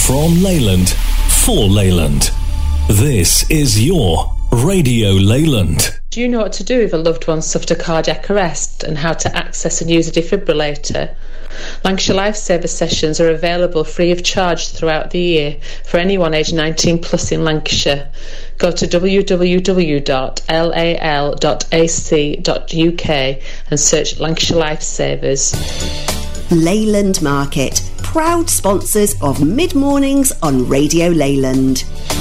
From Leyland, for Leyland. This is your Radio Leyland. Do you know what to do if a loved one suffered a cardiac arrest and how to access and use a defibrillator? Lancashire Lifesaver sessions are available free of charge throughout the year for anyone aged 19 plus in Lancashire. Go to www.lal.ac.uk and search Lancashire Lifesavers. Leyland Market, proud sponsors of Mid Mornings on Radio Leyland.